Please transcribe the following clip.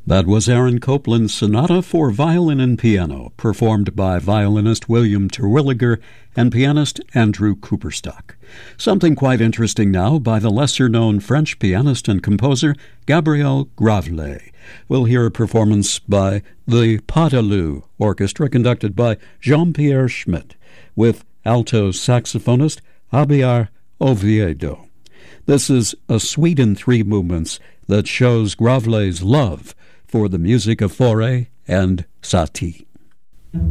That was Aaron Copland's Sonata for Violin and Piano, performed by violinist William Terwilliger and pianist Andrew Cooperstock. Something quite interesting now by the lesser-known French pianist and composer Gabriel Gravlet. We'll hear a performance by the Pas de Loup Orchestra, conducted by Jean-Pierre Schmidt, with alto saxophonist Javier Oviedo. This is a suite in 3 movements that shows Gravlet's love for the music of Fauré and Satie.